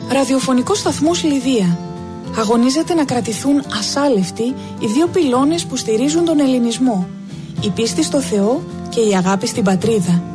Ραδιοφωνικός σταθμός Λιδία. Αγωνίζεται να κρατηθούν ασάλευτοι οι δύο πυλώνες που στηρίζουν τον ελληνισμό. Η πίστη στο Θεό και η αγάπη στην πατρίδα.